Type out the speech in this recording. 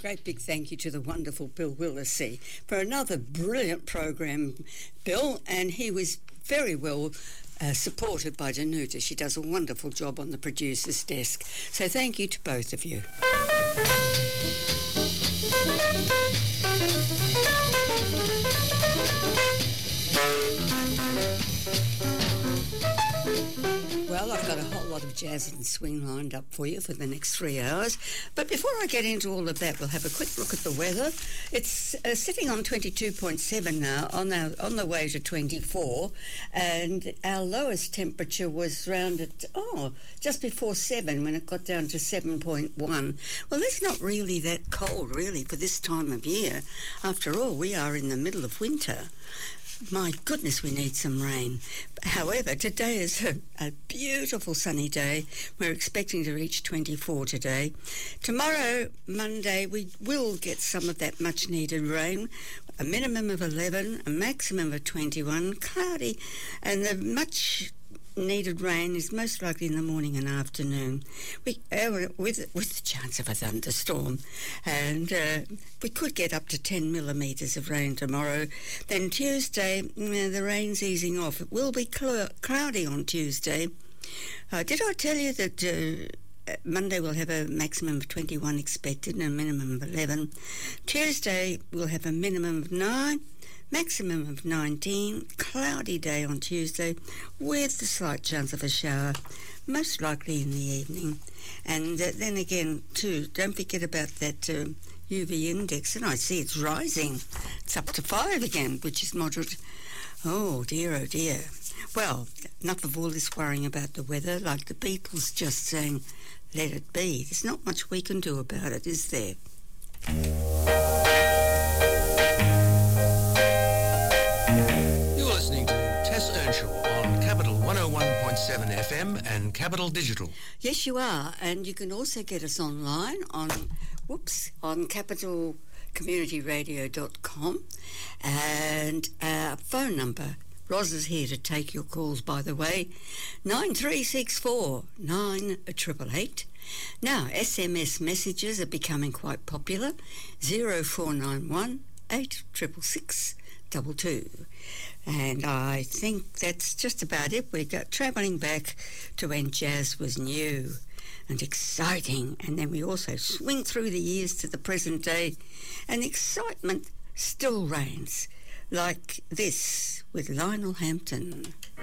great big thank you to the wonderful Bill Willisey for another brilliant program, Bill, and he was very well supported by Danuta. She does a wonderful job on the producer's desk. So thank you to both of you. Well, I've got a whole lot of jazz and swing lined up for you for the next 3 hours. But before I get into all of that, we'll have a quick look at the weather. It's sitting on 22.7 now, on the way to 24. And our lowest temperature was round at, just before 7 when it got down to 7.1. Well, that's not really that cold, really, for this time of year. After all, we are in the middle of winter. My goodness, we need some rain. However, today is a beautiful sunny day. We're expecting to reach 24 today. Tomorrow, Monday, we will get some of that much-needed rain. A minimum of 11, a maximum of 21, cloudy, and the much-needed rain is most likely in the morning and afternoon, with the chance of a thunderstorm. And we could get up to 10 millimetres of rain tomorrow. Then Tuesday, the rain's easing off. It will be cloudy on Tuesday. Did I tell you that Monday we'll have a maximum of 21 expected and a minimum of 11. Tuesday we'll have a minimum of 9, maximum of 19, cloudy day on Tuesday with the slight chance of a shower, most likely in the evening. And then again, too, don't forget about that UV index, and I see it's rising. It's up to 5 again, which is moderate. Oh dear, oh dear. Well, enough of all this worrying about the weather, like the Beatles just saying, let it be. There's not much we can do about it, is there? You're listening to Tess Earnshaw on Capital 101.7 FM and Capital Digital. Yes, you are. And you can also get us online on capitalcommunityradio.com. And our phone number, Roz is here to take your calls, by the way, 9364 9888. Now, SMS messages are becoming quite popular, 0491 8666 22. And I think that's just about it. We're travelling back to when jazz was new and exciting, and then we also swing through the years to the present day, and excitement still reigns, like this with Lionel Hampton.